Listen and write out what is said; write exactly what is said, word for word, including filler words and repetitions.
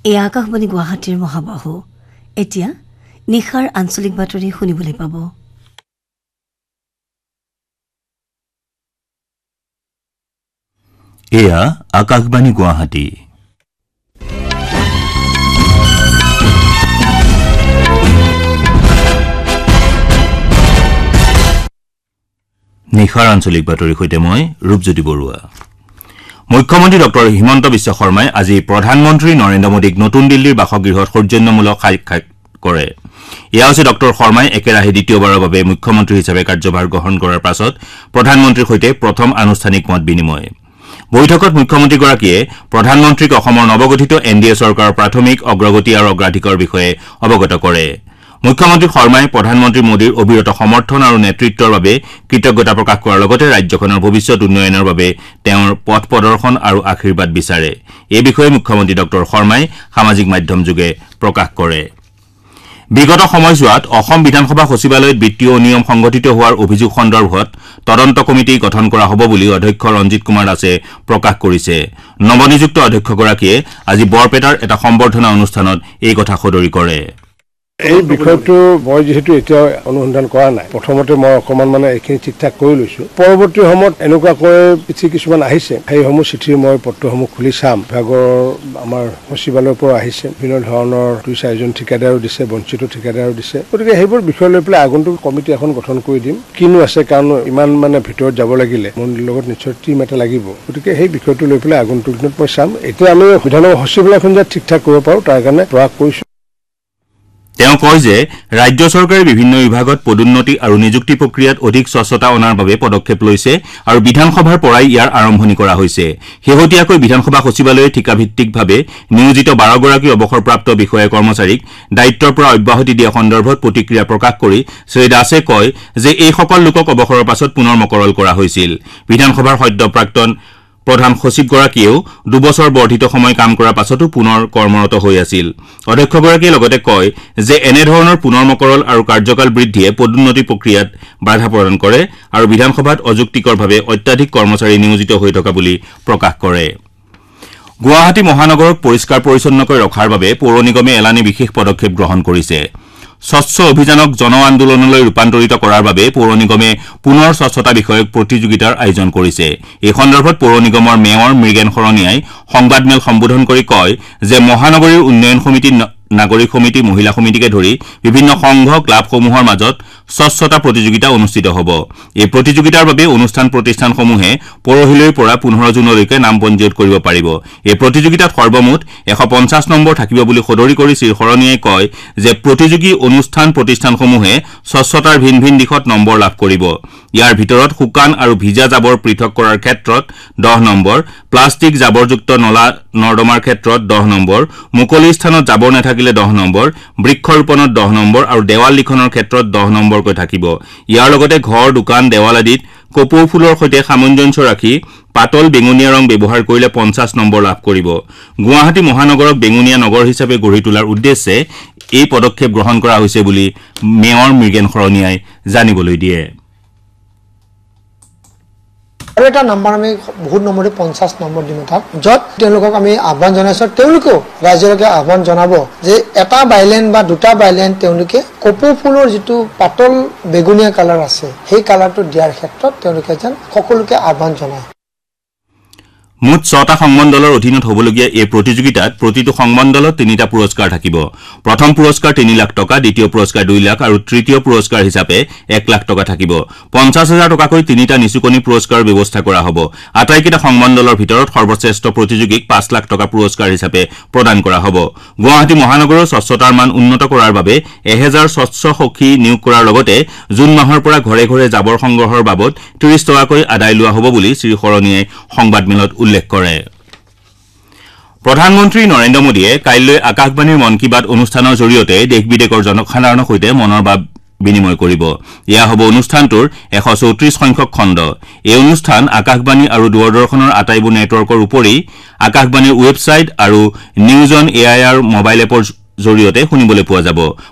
এই আকাশবাণী গুৱাহাটীৰ মহাবাহু এতিয়া নিশাৰ আঞ্চলিক বাতৰি শুনিবলৈ পাব। এয়া আকাশবাণী গুৱাহাটী। নিশাৰ আঞ্চলিক বাতৰিৰ সৈতে মই ৰূপজ্যোতি বৰুৱা। মুখ্যমন্ত্ৰী ডক্টৰ হিমন্ত বিশ্ব শৰ্মাই আজি প্ৰধানমন্ত্ৰী নৰেন্দ্ৰ মোদীক নতুন দিল্লীৰ বাসগৃহত সৌজন্যমূলক সাক্ষাৎ কৰে। এয়া হৈছে ডক্টৰ শৰ্মাই একেৰাহে দ্বিতীয়বাৰৰ বাবে মুখ্যমন্ত্ৰী হিচাপে কাৰ্যভাৰ গ্ৰহণ কৰাৰ পাছত প্ৰধানমন্ত্ৰীৰ সৈতে প্ৰথম আনুষ্ঠানিক মত বিনিময়। বৈঠকত মুখ্যমন্ত্ৰীগৰাকীয়ে প্ৰধানমন্ত্ৰীক অসমৰ নৱগঠিত এন ডি এ চৰকাৰৰ প্ৰাথমিক অগ্ৰগতি আৰু অগ্ৰাধিকাৰৰ বিষয়ে অৱগত কৰে। মুখ্যমন্ত্ৰী শৰ্মাই প্ৰধানমন্ত্ৰী মোদীৰ অবিৰত সমৰ্থন আৰু নেতৃত্বৰ বাবে কৃতজ্ঞতা প্ৰকাশ কৰাৰ লগতে ৰাজ্যখনৰ ভৱিষ্যত উন্নয়নৰ বাবে তেওঁৰ পথ প্ৰদৰ্শন আৰু আশীৰ্বাদ বিচাৰে। এই বিষয়ে মুখ্যমন্ত্ৰী ডক্টৰ শৰ্মাই সামাজিক মাধ্যমযোগে প্ৰকাশ কৰে। বিগত সময়ছোৱাত অসম বিধানসভা সচিবালয়ত বিত্তীয় অনিয়ম সংঘটিত হোৱাৰ অভিযোগ সন্দৰ্ভত তদন্ত কমিটি গঠন কৰা হ'ব বুলি অধ্যক্ষ ৰঞ্জিত কুমাৰ দাসে প্ৰকাশ কৰিছে। নৱনিযুক্ত অধ্যক্ষগৰাকীয়ে আজি বৰপেটাৰ এটা সম্বৰ্ধনা অনুষ্ঠানত এই কথা সদৰি কৰে। এই বিষয়টো মই যিহেতু এতিয়া অনুসন্ধান কৰা নাই, প্ৰথমতে মই অকণমান মানে এইখিনি ঠিক ঠাক কৰি লৈছো। পৰৱৰ্তী সময়ত এনেকুৱাকৈ চিঠি কিছুমান আহিছে, সেইসমূহ চিঠিৰ মই পত্ৰসমূহ খুলি চাম। বিভাগৰ আমাৰ সচিবালয়ৰ পৰা আহিছে, বিভিন্ন ধৰণৰ দুই চাৰিজন ঠিকাদাৰো দিছে, বঞ্চিত ঠিকাদাৰো দিছে। গতিকে সেইবোৰ বিষয় লৈ পেলাই আগন্তুক কমিটি এখন গঠন কৰি দিম। কিনো আছে, কাৰণ ইমান মানে ভিতৰত যাব লাগিলে মন্ত্ৰীৰ লগত নিশ্চয় টিম এটা লাগিব। গতিকে সেই বিষয়টো লৈ পেলাই আগন্তুক দিনত মই চাম। এতিয়া আমি বিধানসভা সচিবালয়খন যে ঠিক ঠাক কৰিব পাৰো তাৰ কাৰণে প্ৰয়াস কৰিছো। তেওঁ কয় যে ৰাজ্য চৰকাৰে বিভিন্ন বিভাগত পদোন্নতি আৰু নিযুক্তি প্ৰক্ৰিয়াত অধিক স্বচ্ছতা অনাৰ বাবে পদক্ষেপ লৈছে আৰু বিধানসভাৰ পৰাই ইয়াৰ আৰম্ভণি কৰা হৈছে। শেহতীয়াকৈ বিধানসভা সচিবালয়ে ঠিকাভিত্তিকভাৱে নিয়োজিত বাৰগৰাকী অৱসৰপ্ৰাপ্ত বিষয়া কৰ্মচাৰীক দায়িত্বৰ পৰা অব্যাহতি দিয়া সন্দৰ্ভত প্ৰতিক্ৰিয়া প্ৰকাশ কৰি শ্ৰীদাসে কয় যে এইসকল লোকক অৱসৰৰ পাছত পুনৰ মকৰল কৰা হৈছিল। বিধানসভাৰ সদ্য প্ৰাক্তন প্ৰধান সচিবগৰাকীয়েও দুবছৰ বৰ্ধিত সময় কাম কৰাৰ পাছতো পুনৰ কৰ্মৰত হৈ আছিল। অধ্যক্ষগৰাকীয়ে লগতে কয় যে এনেধৰণৰ পুনৰ মকৰল আৰু কাৰ্যকাল বৃদ্ধিয়ে পদোন্নতি প্ৰক্ৰিয়াত বাধা প্ৰদান কৰে আৰু বিধানসভাত অযুক্তিকৰভাৱে অত্যাধিক কৰ্মচাৰী নিয়োজিত হৈ থকা বুলি প্ৰকাশ কৰে। গুৱাহাটী মহানগৰক পৰিষ্কাৰ পৰিচ্ছন্নকৈ ৰখাৰ বাবে পৌৰ নিগমে এলানি বিশেষ পদক্ষেপ গ্ৰহণ কৰিছে। স্বচ্ছ অভিযানক জন আন্দোলনলৈ ৰূপান্তৰিত কৰাৰ বাবে পৌৰ নিগমে পুনৰ স্বচ্ছতা বিষয়ক প্ৰতিযোগিতাৰ আয়োজন কৰিছে। এই সন্দৰ্ভত পৌৰ নিগমৰ মেয়ৰ মৃগেন শৰণীয়াই সংবাদমেল সম্বোধন কৰি কয় যে মহানগৰীৰ উন্নয়ন সমিতি, নাগৰিক সমিতি, মহিলা সমিতিকে ধৰি বিভিন্ন সংঘ ক্লাবসমূহৰ মাজত স্বচ্ছতা প্ৰতিযোগিতা অনুষ্ঠিত হ'ব। এই প্ৰতিযোগিতাৰ বাবে অনুষ্ঠান প্ৰতিষ্ঠানসমূহে পৰহিলৈৰ পৰা পোন্ধৰ জুনলৈকে নাম পঞ্জীয়ন কৰিব পাৰিব। এই প্ৰতিযোগিতাত সৰ্বমুঠ এশ পঞ্চাছ নম্বৰ থাকিব বুলি সদৰি কৰি শ্ৰী শৰণীয়াই কয় যে প্ৰতিযোগী অনুষ্ঠান প্ৰতিষ্ঠানসমূহে স্বচ্ছতাৰ ভিন ভিন দিশত নম্বৰ লাভ কৰিব। ইয়াৰ ভিতৰত শুকান আৰু ভিজা জাবৰ পৃথক কৰাৰ ক্ষেত্ৰত দহ নম্বৰ, প্লাষ্টিক জাবৰযুক্ত নলা নৰ্দমাৰ ক্ষেত্ৰত দহ নম্বৰ, মুকলি স্থানত জাবৰ নাথাকিলে দহ নম্বৰ, বৃক্ষৰোপণত দহ নম্বৰ আৰু দেৱাল লিখনৰ ক্ষেত্ৰত দহ নম্বৰকৈ থাকিব। ইয়াৰ লগতে ঘৰ, দোকান, দেৱাল আদিত কপৌ ফুলৰ সৈতে সামঞ্জস্য ৰাখি পাতল বেঙুনীয়া ৰং ব্যৱহাৰ কৰিলে পঞ্চাছ নম্বৰ লাভ কৰিব। গুৱাহাটী মহানগৰক বেঙুনীয়া নগৰ হিচাপে গঢ়ি তোলাৰ উদ্দেশ্যে এই পদক্ষেপ গ্ৰহণ কৰা হৈছে বুলি মেয়ৰ মৃগেন শৰণীয়াই জানিবলৈ দিয়ে। আৰু এটা নম্বৰ আমি বহুত নম্বৰে পঞ্চাছ নম্বৰ দিম তাত, য'ত তেওঁলোকক আমি আহ্বান জনাইছোঁ, তেওঁলোকেও ৰাইজলৈকে আহ্বান জনাব যে এটা বাইলেন বা দুটা বাইলেন তেওঁলোকে কপৌ ফুলৰ যিটো পাতল বেগুনীয়া কালাৰ আছে সেই কালাৰটো দিয়াৰ ক্ষেত্ৰত তেওঁলোকে যেন সকলোকে আহ্বান জনায়। মুঠ ছটা সংমণ্ডলৰ অধীনত হ'বলগীয়া এই প্ৰতিযোগিতাত প্ৰতিটো সংমণ্ডলত তিনিটা পুৰস্কাৰ থাকিব। প্ৰথম পুৰস্কাৰ তিনি লাখ টকা, দ্বিতীয় পুৰস্কাৰ দুই লাখ আৰু তৃতীয় পুৰস্কাৰ হিচাপে এক লাখ টকা থাকিব। পঞ্চাছ হাজাৰ টকাকৈ তিনিটা নিচুকনি পুৰস্কাৰৰ ব্যৱস্থা কৰা হ'ব। আটাইকেইটা সংমণ্ডলৰ ভিতৰত সৰ্বশ্ৰেষ্ঠ প্ৰতিযোগীক পাঁচ লাখ টকা পুৰস্কাৰ হিচাপে প্ৰদান কৰা হ'ব। গুৱাহাটী মহানগৰৰ স্বচ্ছতাৰ মান উন্নত কৰাৰ বাবে এহেজাৰ স্বচ্ছ সখী নিয়োগ কৰাৰ লগতে জুন মাহৰ পৰা ঘৰে ঘৰে জাবৰ সংগ্ৰহৰ বাবদ ত্ৰিশ টকাকৈ আদায় লোৱা হ'ব বুলি শ্ৰী শৰণীয়াই সংবাদমেলত উল্লেখ কৰে। প্ৰধানমন্ত্ৰী নৰেন্দ্ৰ মোদীয়ে কাইলৈ আকাশবাণীৰ মন কী বাত অনুষ্ঠানৰ জৰিয়তে দেশ বিদেশৰ জনসাধাৰণৰ সৈতে মনৰ ভাৱ বিনিময় কৰিব। এয়া হ'ব অনুষ্ঠানটোৰ এশ চৌত্ৰিশ সংখ্যক খণ্ড। এই অনুষ্ঠান আকাশবাণী আৰু দূৰদৰ্শনৰ আটাইবোৰ নেটৱৰ্কৰ উপৰি আকাশবাণীৰ ৱেবছাইট আৰু news on A I R mobile এপৰ জৰিয়তে শুনিবলৈ পোৱা যাব।